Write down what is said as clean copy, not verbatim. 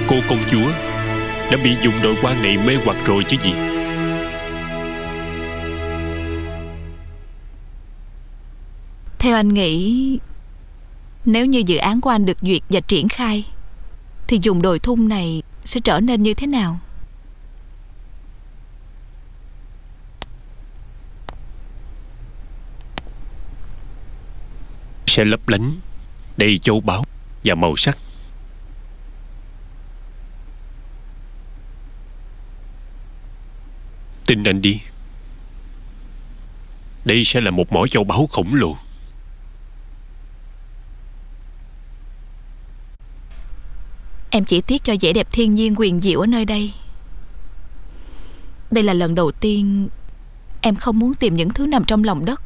Cô công chúa đã bị dùng đội quan này mê hoặc rồi chứ gì. Theo anh nghĩ, nếu như dự án của anh được duyệt và triển khai, thì dùng đồi thung này sẽ trở nên như thế nào? Sẽ lấp lánh, đầy châu báu và màu sắc. Tin anh đi, đây sẽ là một mỏ châu báu khổng lồ. Em chỉ tiếc cho vẻ đẹp thiên nhiên huyền diệu ở nơi đây. Đây là lần đầu tiên em không muốn tìm những thứ nằm trong lòng đất.